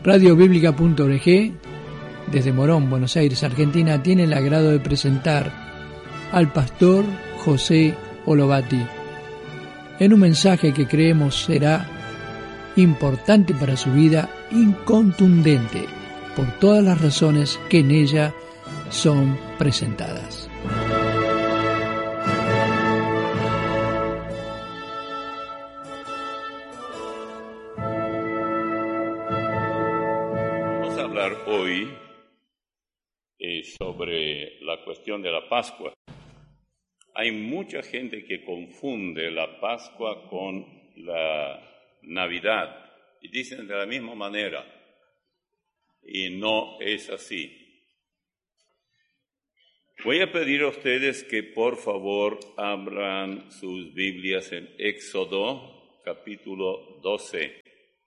Radiobiblica.org, desde Morón, Buenos Aires, Argentina, tiene el agrado de presentar al pastor José Olovati en un mensaje que creemos será importante para su vida, incontundente, por todas las razones que en ella son presentadas. Vamos a hablar hoy sobre la cuestión de la Pascua. Hay mucha gente que confunde la Pascua con la Navidad y dicen de la misma manera, y no es así. Voy a pedir a ustedes que por favor abran sus Biblias en Éxodo capítulo 12.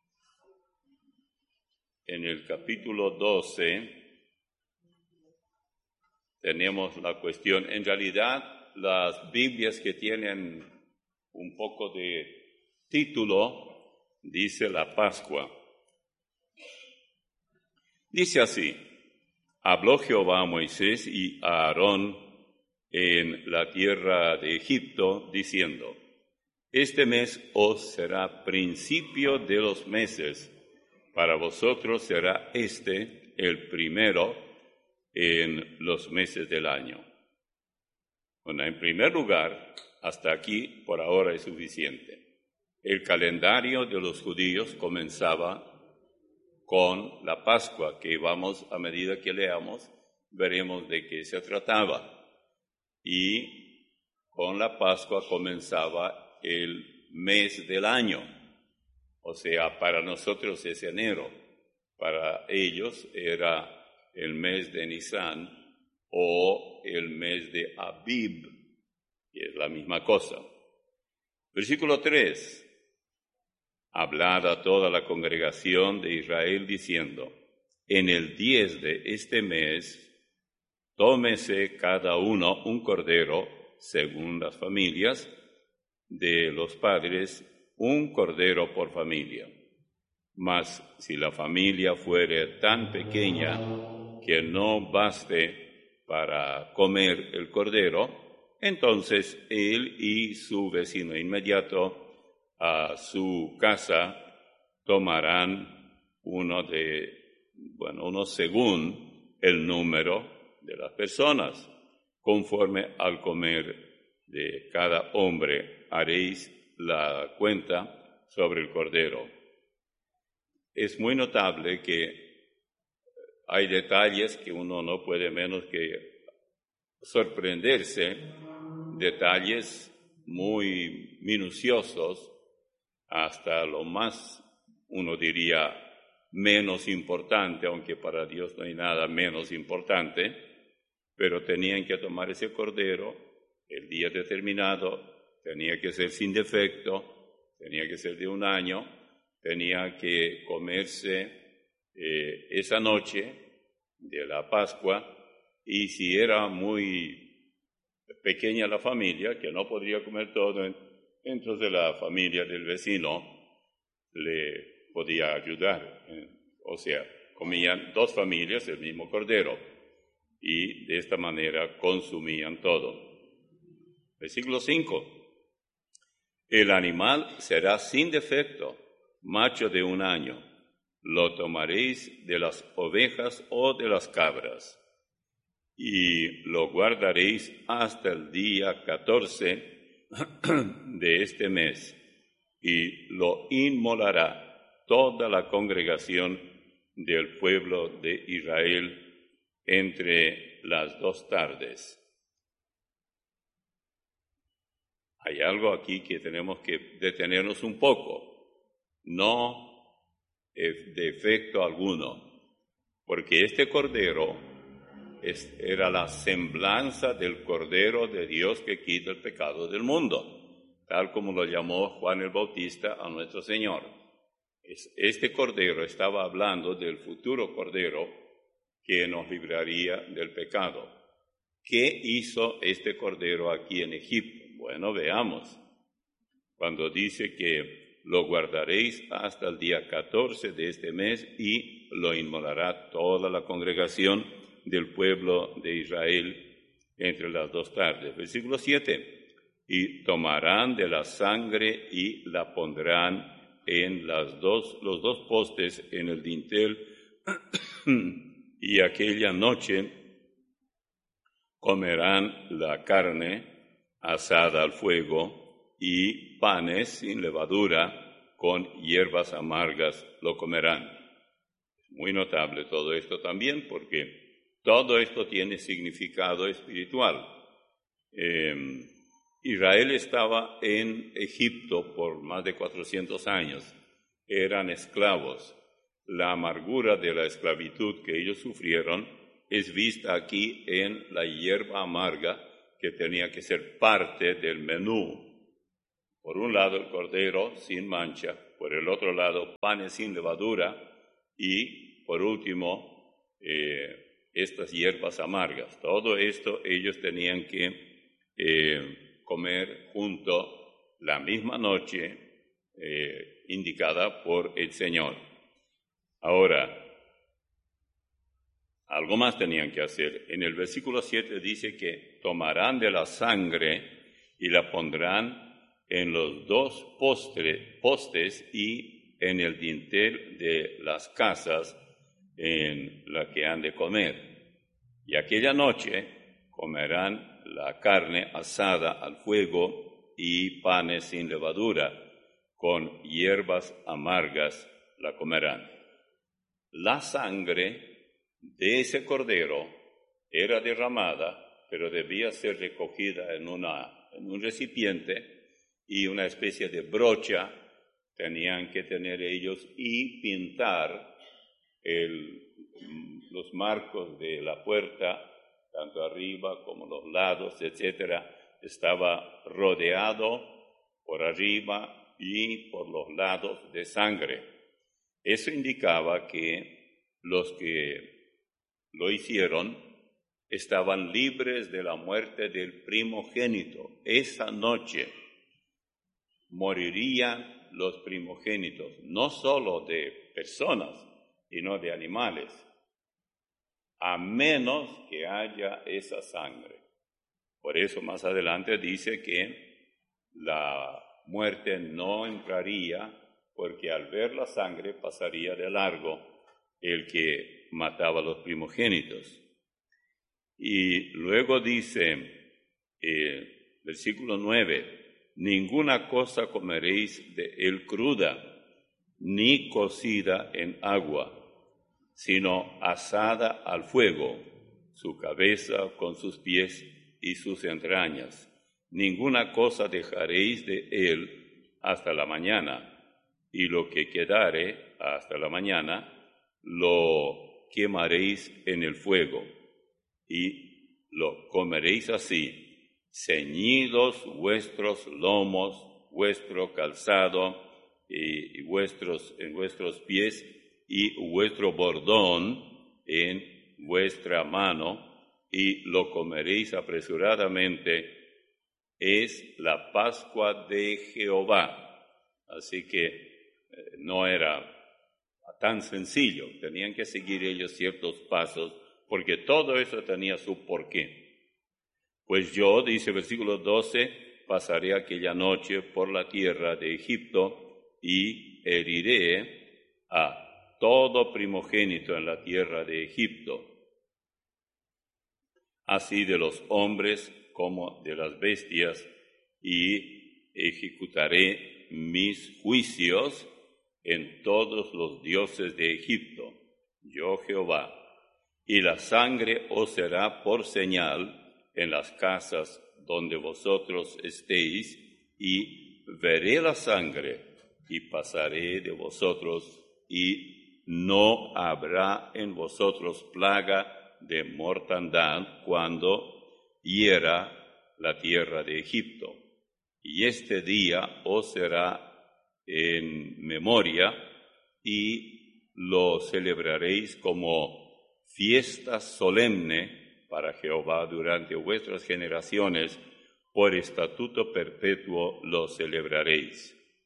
En el capítulo 12 tenemos la cuestión, en realidad las Biblias que tienen un poco de título, dice la Pascua. Dice así: habló Jehová a Moisés y a Aarón en la tierra de Egipto, diciendo: este mes os será principio de los meses, para vosotros será este el primero en los meses del año. Bueno, en primer lugar, hasta aquí por ahora es suficiente. El calendario de los judíos comenzaba con la Pascua, que vamos, a medida que leamos, veremos de qué se trataba. Y con la Pascua comenzaba el mes del año. O sea, para nosotros es enero. Para ellos era el mes de Nisan o el mes de Abib, que es la misma cosa. Versículo 3. Hablad a toda la congregación de Israel diciendo: en el 10 de este mes, tómese cada uno un cordero, según las familias de los padres, un cordero por familia. Mas si la familia fuere tan pequeña que no baste para comer el cordero, entonces él y su vecino inmediato a su casa tomarán uno según el número de las personas. Conforme al comer de cada hombre haréis la cuenta sobre el cordero. Es muy notable que hay detalles que uno no puede menos que sorprenderse, detalles muy minuciosos, hasta lo más, uno diría, menos importante, aunque para Dios no hay nada menos importante, pero tenían que tomar ese cordero el día determinado, tenía que ser sin defecto, tenía que ser de un año, tenía que comerse esa noche de la Pascua, y si era muy pequeña la familia, que no podría comer todo, entonces la familia del vecino le podía ayudar. O sea, comían dos familias el mismo cordero, y de esta manera consumían todo. Versículo 5. El animal será sin defecto, macho de un año. Lo tomaréis de las ovejas o de las cabras, y lo guardaréis hasta el día 14 de este mes, y lo inmolará toda la congregación del pueblo de Israel entre las 2 tardes. Hay algo aquí que tenemos que detenernos un poco. No defecto alguno, porque este cordero era la semblanza del Cordero de Dios que quita el pecado del mundo, tal como lo llamó Juan el Bautista a nuestro Señor. Este cordero estaba hablando del futuro cordero que nos libraría del pecado. ¿Qué hizo este cordero aquí en Egipto? Bueno, veamos. Cuando dice que lo guardaréis hasta el día 14 de este mes y lo inmolará toda la congregación del pueblo de Israel entre las 2 tardes. Versículo 7. Y tomarán de la sangre y la pondrán en los dos postes en el dintel y aquella noche comerán la carne asada al fuego y panes sin levadura con hierbas amargas lo comerán. Es muy notable todo esto también porque todo esto tiene significado espiritual. Israel estaba en Egipto por más de 400 años. Eran esclavos. La amargura de la esclavitud que ellos sufrieron es vista aquí en la hierba amarga que tenía que ser parte del menú. Por un lado el cordero sin mancha, por el otro lado panes sin levadura y por último estas hierbas amargas. Todo esto ellos tenían que comer junto la misma noche indicada por el Señor. Ahora, algo más tenían que hacer. En el versículo 7 dice que tomarán de la sangre y la pondrán en los 2 postes y en el dintel de las casas en la que han de comer. Y aquella noche comerán la carne asada al fuego y panes sin levadura, con hierbas amargas la comerán. La sangre de ese cordero era derramada, pero debía ser recogida en un recipiente y una especie de brocha tenían que tener ellos y pintar los marcos de la puerta, tanto arriba como los lados, etcétera. Estaba rodeado por arriba y por los lados de sangre. Eso indicaba que los que lo hicieron estaban libres de la muerte del primogénito. Esa noche morirían los primogénitos, no solo de personas, sino de animales, a menos que haya esa sangre. Por eso más adelante dice que la muerte no entraría, porque al ver la sangre pasaría de largo el que mataba a los primogénitos. Y luego dice, versículo 9, ninguna cosa comeréis de él cruda, ni cocida en agua, sino asada al fuego, su cabeza con sus pies y sus entrañas. Ninguna cosa dejaréis de él hasta la mañana, y lo que quedare hasta la mañana lo quemaréis en el fuego, y lo comeréis así, ceñidos vuestros lomos, vuestro calzado y en vuestros pies y vuestro bordón en vuestra mano, y lo comeréis apresuradamente. Es la Pascua de Jehová. Así que no era tan sencillo, tenían que seguir ellos ciertos pasos, porque todo eso tenía su porqué. Pues yo, dice versículo 12, pasaré aquella noche por la tierra de Egipto y heriré a todo primogénito en la tierra de Egipto, así de los hombres como de las bestias, y ejecutaré mis juicios en todos los dioses de Egipto, yo Jehová, y la sangre os será por señal en las casas donde vosotros estéis, y veré la sangre, y pasaré de vosotros, y no habrá en vosotros plaga de mortandad cuando hiera la tierra de Egipto. Y este día os será en memoria, y lo celebraréis como fiesta solemne para Jehová durante vuestras generaciones, por estatuto perpetuo lo celebraréis.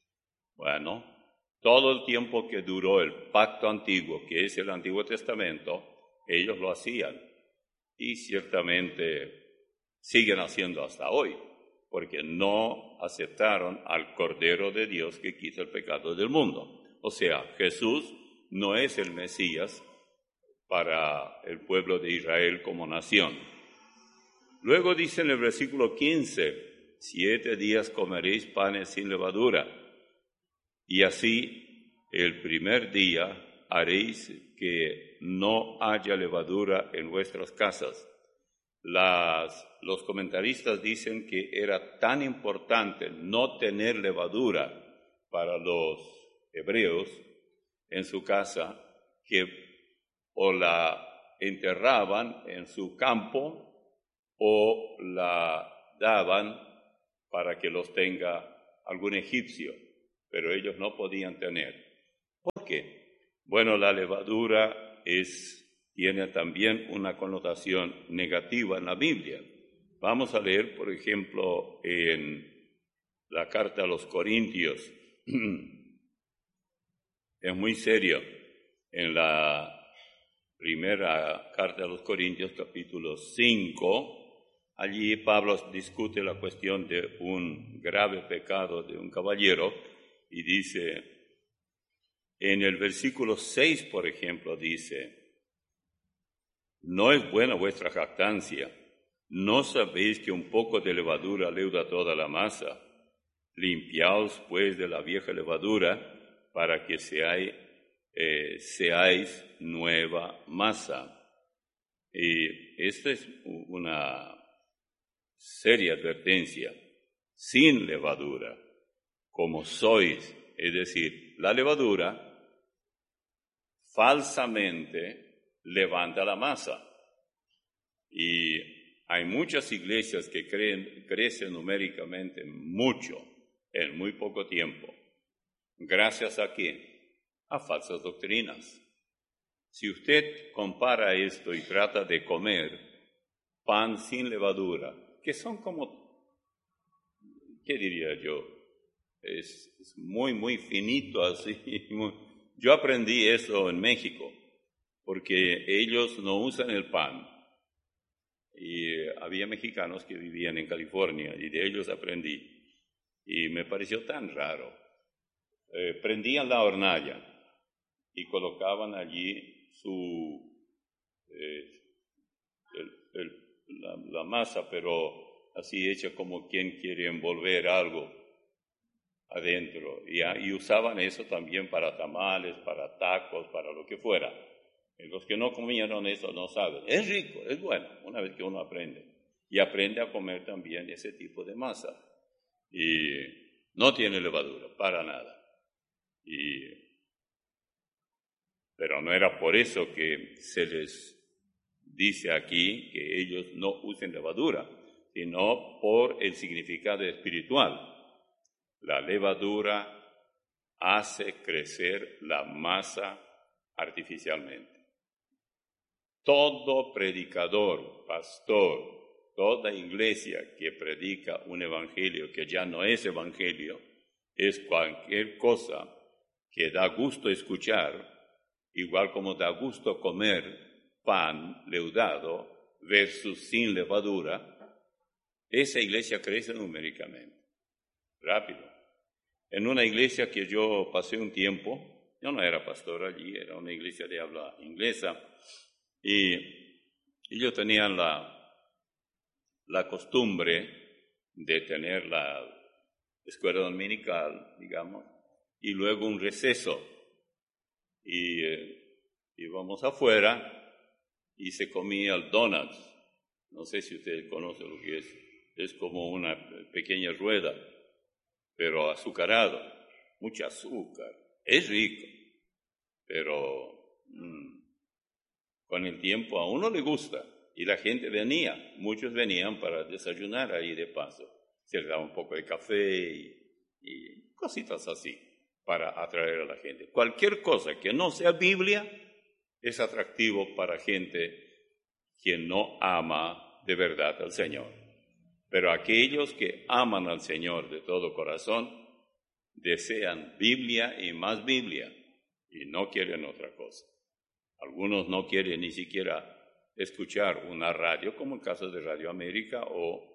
Bueno, todo el tiempo que duró el pacto antiguo, que es el Antiguo Testamento, ellos lo hacían. Y ciertamente siguen haciendo hasta hoy, porque no aceptaron al Cordero de Dios que quita el pecado del mundo. O sea, Jesús no es el Mesías para el pueblo de Israel como nación. Luego dice en el versículo 15, 7 días comeréis panes sin levadura, y así el primer día haréis que no haya levadura en vuestras casas. Los comentaristas dicen que era tan importante no tener levadura para los hebreos en su casa que o la enterraban en su campo o la daban para que los tenga algún egipcio, pero ellos no podían tener. ¿Por qué? Bueno, la levadura tiene también una connotación negativa en la Biblia. Vamos a leer, por ejemplo, en la carta a los Corintios. Es muy serio. En la primera carta a los Corintios, capítulo 5, allí Pablo discute la cuestión de un grave pecado de un caballero y dice, en el versículo 6, por ejemplo, dice, no es buena vuestra jactancia, ¿no sabéis que un poco de levadura leuda toda la masa? Limpiaos pues de la vieja levadura para que seáis nueva masa. Y esta es una seria advertencia. Sin levadura, como sois, es decir, la levadura falsamente levanta la masa. Y hay muchas iglesias que crecen numéricamente mucho en muy poco tiempo. ¿Gracias a qué? A falsas doctrinas. Si usted compara esto y trata de comer pan sin levadura, que son como, ¿qué diría yo? Es muy, muy finito así. Yo aprendí eso en México, porque ellos no usan el pan. Y había mexicanos que vivían en California y de ellos aprendí. Y me pareció tan raro. Prendían la hornalla y colocaban allí la masa, pero así hecha como quien quiere envolver algo adentro. Y usaban eso también para tamales, para tacos, para lo que fuera. Y los que no comieron eso no saben. Es rico, es bueno, una vez que uno aprende. Y aprende a comer también ese tipo de masa. Y no tiene levadura, para nada. Pero no era por eso que se les dice aquí que ellos no usen levadura, sino por el significado espiritual. La levadura hace crecer la masa artificialmente. Todo predicador, pastor, toda iglesia que predica un evangelio que ya no es evangelio, es cualquier cosa que da gusto escuchar, igual como da gusto comer pan leudado versus sin levadura. Esa iglesia crece numéricamente, rápido. En una iglesia que yo pasé un tiempo, yo no era pastor allí, era una iglesia de habla inglesa, y ellos tenían la costumbre de tener la escuela dominical, digamos, y luego un receso. Y íbamos afuera y se comía el donuts. No sé si ustedes conocen lo que es. Es como una pequeña rueda, pero azucarado, mucho azúcar. Es rico, pero con el tiempo a uno le gusta. Y la gente venía, muchos venían para desayunar ahí de paso. Se les daba un poco de café y cositas así para atraer a la gente. Cualquier cosa que no sea Biblia es atractivo para gente que no ama de verdad al Señor. Pero aquellos que aman al Señor de todo corazón, desean Biblia y más Biblia, y no quieren otra cosa. Algunos no quieren ni siquiera escuchar una radio, como el caso de Radio América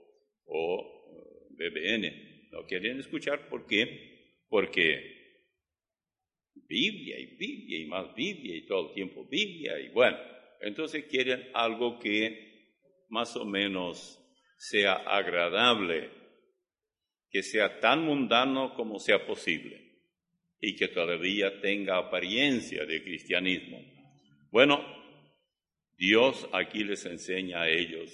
o BBN. No quieren escuchar, ¿por qué? Porque Biblia y más Biblia y todo el tiempo Biblia y bueno, entonces quieren algo que más o menos sea agradable, que sea tan mundano como sea posible y que todavía tenga apariencia de cristianismo. Bueno, Dios aquí les enseña a ellos: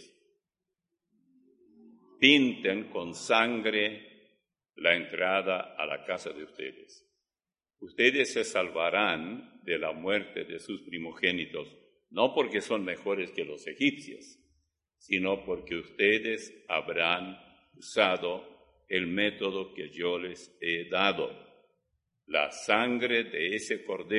pinten con sangre la entrada a la casa de ustedes. Ustedes se salvarán de la muerte de sus primogénitos, no porque son mejores que los egipcios, sino porque ustedes habrán usado el método que yo les he dado. La sangre de ese cordero